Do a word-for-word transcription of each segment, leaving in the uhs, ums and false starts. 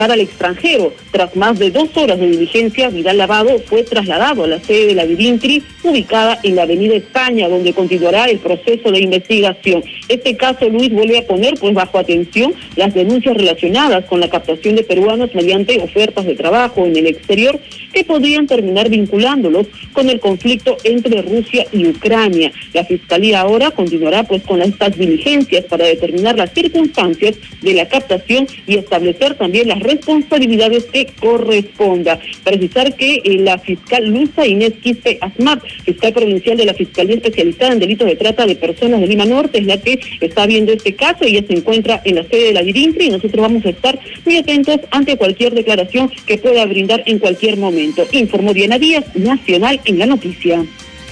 al extranjero. Tras más de dos horas de diligencia, Vidal Lavado fue trasladado a la sede de la Divintri, ubicada en la Avenida España, donde continuará el proceso de investigación. Este caso, Luis, vuelve a poner pues bajo atención las denuncias relacionadas con la captación de peruanos mediante ofertas de trabajo en el exterior que podrían terminar vinculándolos con el conflicto entre Rusia y Ucrania. La Fiscalía ahora continuará pues con estas diligencias para determinar las circunstancias de la captación y establecer también las responsabilidades que corresponda. Precisar que eh, la fiscal Luisa Inés Quispe Asmat, fiscal provincial de la Fiscalía Especializada en Delitos de Trata de Personas de Lima Norte, es la que está viendo este caso. Ella se encuentra en la sede de la Divintri y nosotros vamos a estar muy atentos ante cualquier declaración que pueda brindar en cualquier momento. Informó Diana Díaz, Nacional en la Noticia.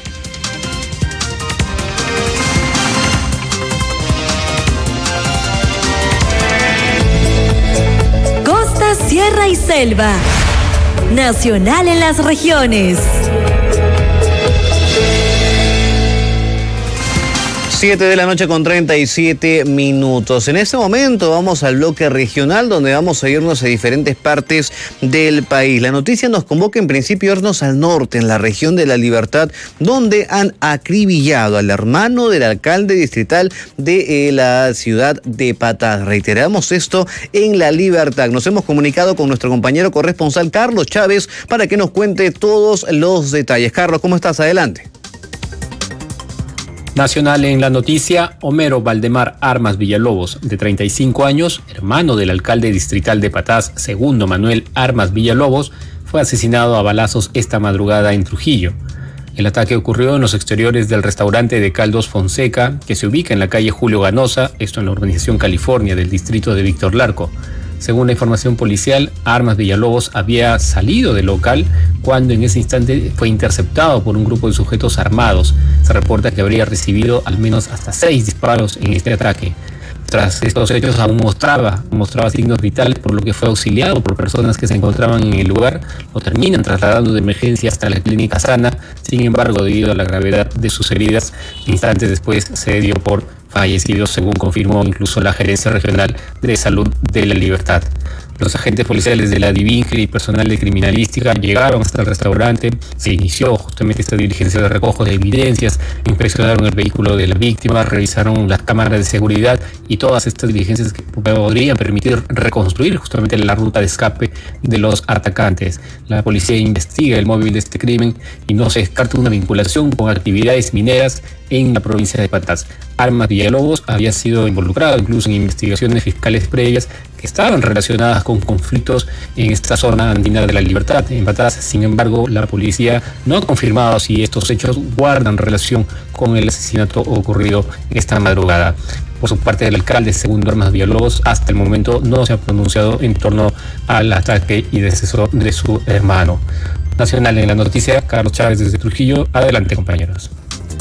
Sierra y selva. Nacional en las regiones. siete de la noche con treinta y siete minutos. En este momento vamos al bloque regional, donde vamos a irnos a diferentes partes del país. La noticia nos convoca en principio a irnos al norte, en la región de La Libertad, donde han acribillado al hermano del alcalde distrital de eh, la ciudad de Patás. Reiteramos esto en La Libertad. Nos hemos comunicado con nuestro compañero corresponsal Carlos Chávez para que nos cuente todos los detalles. Carlos, ¿cómo estás? Adelante. Nacional en la noticia, Homero Valdemar Armas Villalobos, de treinta y cinco años, hermano del alcalde distrital de Patás, segundo Manuel Armas Villalobos, fue asesinado a balazos esta madrugada en Trujillo. El ataque ocurrió en los exteriores del restaurante de Caldos Fonseca, que se ubica en la calle Julio Ganosa, esto en la urbanización California del distrito de Víctor Larco. Según la información policial, Armas Villalobos había salido del local cuando en ese instante fue interceptado por un grupo de sujetos armados. Se reporta que habría recibido al menos hasta seis disparos en este ataque. Tras estos hechos aún mostraba, mostraba signos vitales, por lo que fue auxiliado por personas que se encontraban en el lugar. Lo terminan trasladando de emergencia hasta la clínica Sana. Sin embargo, debido a la gravedad de sus heridas, instantes después se dio por fallecido, según confirmó incluso la Gerencia Regional de Salud de La Libertad. Los agentes policiales de la Divintri y personal de criminalística llegaron hasta el restaurante. Se inició justamente esta diligencia de recojo de evidencias, inspeccionaron el vehículo de la víctima, revisaron las cámaras de seguridad y todas estas diligencias que podrían permitir reconstruir justamente la ruta de escape de los atacantes. La policía investiga el móvil de este crimen y no se descarta una vinculación con actividades mineras en la provincia de Patás. Armas Villalobos había sido involucrado incluso en investigaciones fiscales previas que estaban relacionadas con conflictos en esta zona andina de La Libertad, en Patás. Sin embargo, la policía no ha confirmado si estos hechos guardan relación con el asesinato ocurrido esta madrugada. Por su parte, el alcalde, segundo Armas Villalobos, hasta el momento no se ha pronunciado en torno al ataque y deceso de su hermano. Nacional en la noticia, Carlos Chávez desde Trujillo. Adelante, compañeros.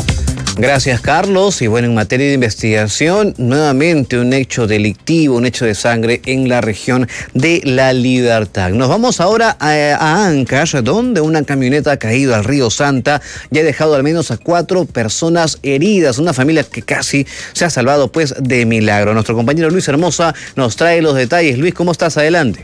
Gracias, Carlos. Y bueno, en materia de investigación, nuevamente un hecho delictivo, un hecho de sangre en la región de La Libertad. Nos vamos ahora a, a Ancash, donde una camioneta ha caído al río Santa y ha dejado al menos a cuatro personas heridas. Una familia que casi se ha salvado pues de milagro. Nuestro compañero Luis Hermosa nos trae los detalles. Luis, ¿cómo estás? Adelante.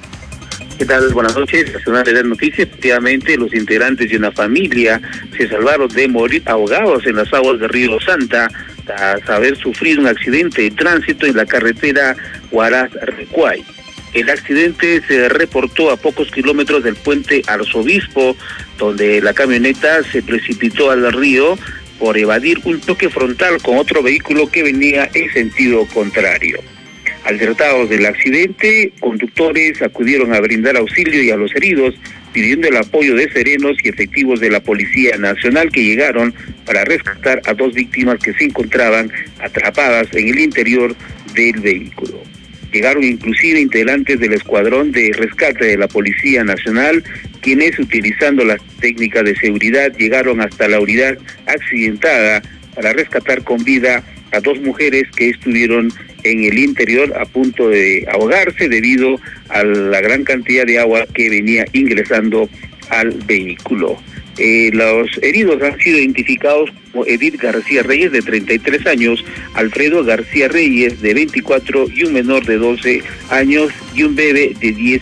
¿Qué tal? Buenas noches. Nacional de la noticia. Efectivamente, los integrantes de una familia se salvaron de morir ahogados en las aguas del río Santa tras haber sufrido un accidente de tránsito en la carretera Huaraz-Recuay. El accidente se reportó a pocos kilómetros del puente Arzobispo, donde la camioneta se precipitó al río por evadir un choque frontal con otro vehículo que venía en sentido contrario. Alertados del accidente, conductores acudieron a brindar auxilio y a los heridos, pidiendo el apoyo de serenos y efectivos de la Policía Nacional que llegaron para rescatar a dos víctimas que se encontraban atrapadas en el interior del vehículo. Llegaron inclusive integrantes del escuadrón de rescate de la Policía Nacional, quienes, utilizando las técnicas de seguridad, llegaron hasta la unidad accidentada para rescatar con vida a dos mujeres que estuvieron en el interior a punto de ahogarse debido a la gran cantidad de agua que venía ingresando al vehículo. Eh, los heridos han sido identificados como Edith García Reyes, de treinta y tres años, Alfredo García Reyes, de veinticuatro, y un menor de doce años y un bebé de diez